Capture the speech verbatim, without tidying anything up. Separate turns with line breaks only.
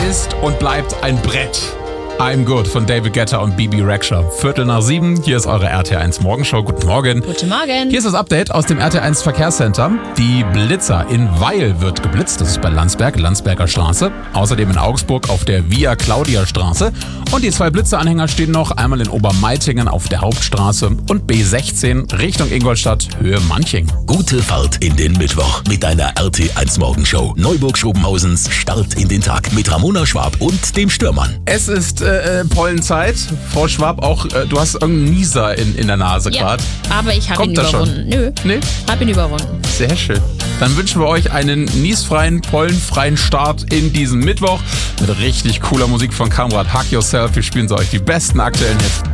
ist und bleibt ein Brett. I'm Good von David Guetta und Bibi Rexha. Viertel nach sieben, hier ist eure R T eins Morgenshow. Guten Morgen.
Guten Morgen.
Hier ist das Update aus dem R T eins Verkehrscenter. Die Blitzer in Weil wird geblitzt, das ist bei Landsberg, Landsberger Straße. Außerdem in Augsburg auf der Via Claudia Straße. Und die zwei Blitzeranhänger stehen noch einmal in Obermeitingen auf der Hauptstraße und B sechzehn Richtung Ingolstadt, Höhe Manching.
Gute Fahrt in den Mittwoch mit deiner R T eins Morgenshow. Neuburg-Schobenhausens Start in den Tag mit Ramona Schwab und dem Stürmann.
Es ist äh, Pollenzeit. Frau Schwab, auch äh, du hast irgendeinen Nieser in, in der Nase
Ja,
gerade.
aber ich habe ihn
Kommt das schon?
überwunden. Nö,
Nee?
hab ihn überwunden.
Sehr schön. Dann wünschen wir euch einen niesfreien, pollenfreien Start in diesen Mittwoch mit richtig cooler Musik von Kamrat. Hug Yourself. Wir spielen so euch die besten aktuellen Hits.